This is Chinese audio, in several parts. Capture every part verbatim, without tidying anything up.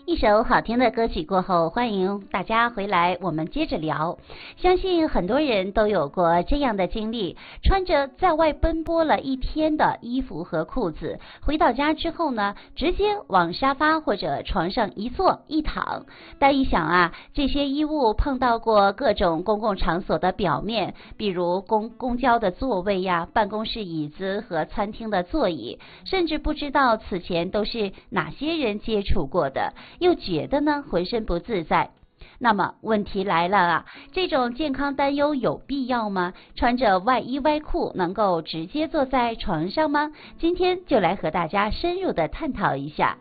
一首好听的歌曲过后，欢迎大家回来，我们接着聊。相信很多人都有过这样的经历，穿着在外奔波了一天的衣服和裤子，回到家之后呢，直接往沙发或者床上一坐一躺。但一想啊，这些衣物碰到过各种公共场所的表面，比如公公交的座位呀、办公室椅子和餐厅的座椅，甚至不知道此前都是哪些人接触过的，又觉得呢浑身不自在。那么问题来了啊，这种健康担忧有必要吗？穿着外衣外裤能够直接坐在床上吗？今天就来和大家深入的探讨一下。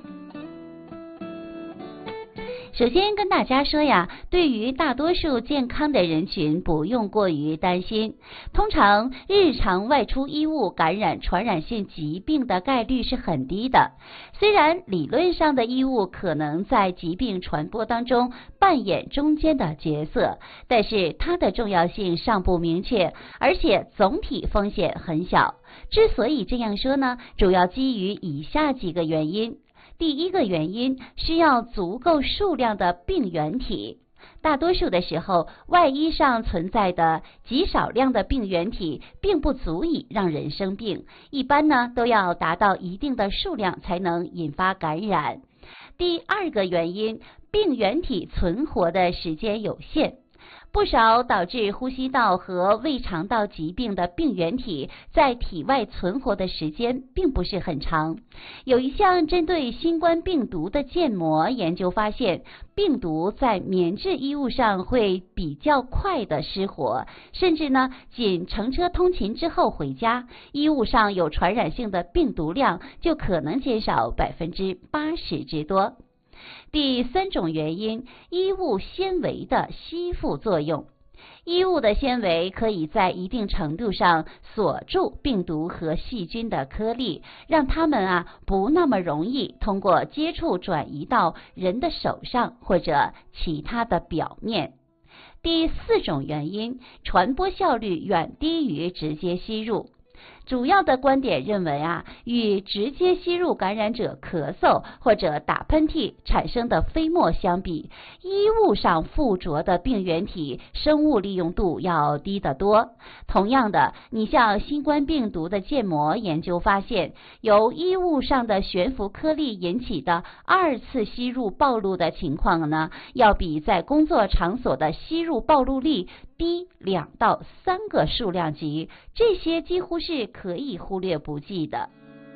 首先跟大家说呀，对于大多数健康的人群不用过于担心。通常日常外出衣物感染传染性疾病的概率是很低的。虽然理论上的衣物可能在疾病传播当中扮演中间的角色，但是它的重要性尚不明确，而且总体风险很小。之所以这样说呢，主要基于以下几个原因。第一个原因，需要足够数量的病原体。大多数的时候，外衣上存在的极少量的病原体并不足以让人生病，一般呢都要达到一定的数量才能引发感染。第二个原因，病原体存活的时间有限。不少导致呼吸道和胃肠道疾病的病原体在体外存活的时间并不是很长。有一项针对新冠病毒的建模研究发现，病毒在棉质衣物上会比较快的失活，甚至呢，仅乘车通勤之后回家，衣物上有传染性的病毒量就可能减少百分之八十之多。第三种原因，衣物纤维的吸附作用。衣物的纤维可以在一定程度上锁住病毒和细菌的颗粒，让它们啊不那么容易通过接触转移到人的手上或者其他的表面。第四种原因，传播效率远低于直接吸入。主要的观点认为啊，与直接吸入感染者咳嗽或者打喷嚏产生的飞沫相比，衣物上附着的病原体生物利用度要低得多。同样的，你像新冠病毒的建模研究发现，由衣物上的悬浮颗粒引起的二次吸入暴露的情况呢，要比在工作场所的吸入暴露率低两到三个数量级，这些几乎是可以忽略不计的。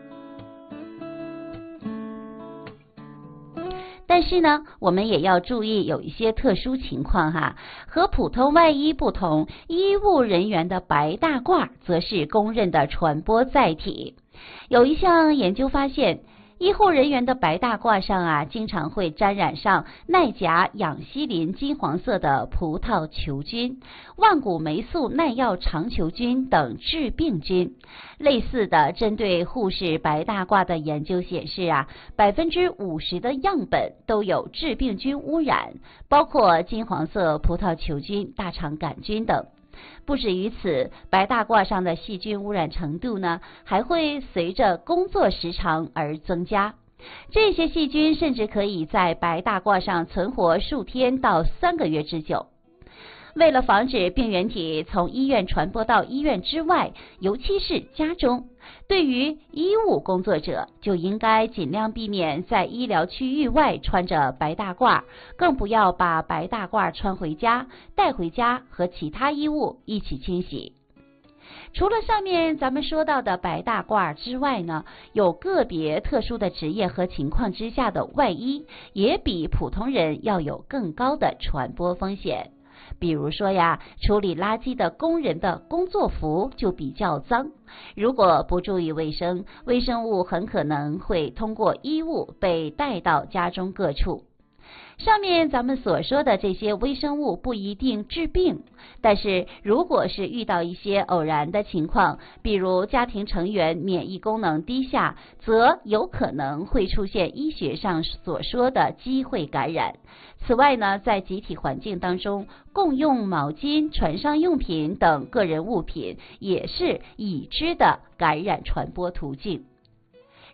但是呢，我们也要注意有一些特殊情况哈，和普通外衣不同，医务人员的白大褂则是公认的传播载体。有一项研究发现，医护人员的白大褂上啊，经常会沾染上耐甲氧西林金黄色的葡萄球菌、万古霉素耐药肠球菌等致病菌。类似的，针对护士白大褂的研究显示啊，百分之五十的样本都有致病菌污染，包括金黄色葡萄球菌、大肠杆菌等。不止于此，白大褂上的细菌污染程度呢，还会随着工作时长而增加。这些细菌甚至可以在白大褂上存活数天到三个月之久。为了防止病原体从医院传播到医院之外，尤其是家中，对于医务工作者就应该尽量避免在医疗区域外穿着白大褂，更不要把白大褂穿回家，带回家和其他衣物一起清洗。除了上面咱们说到的白大褂之外呢，有个别特殊的职业和情况之下的外衣也比普通人要有更高的传播风险。比如说呀，处理垃圾的工人的工作服就比较脏，如果不注意卫生，微生物很可能会通过衣物被带到家中各处。上面咱们所说的这些微生物不一定致病，但是如果是遇到一些偶然的情况，比如家庭成员免疫功能低下，则有可能会出现医学上所说的机会感染。此外呢，在集体环境当中，共用毛巾、船上用品等个人物品也是已知的感染传播途径。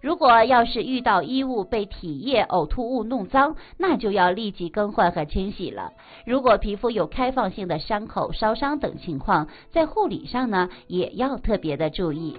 如果要是遇到衣物被体液、呕吐物弄脏，那就要立即更换和清洗了。如果皮肤有开放性的伤口、烧伤等情况，在护理上呢，也要特别的注意。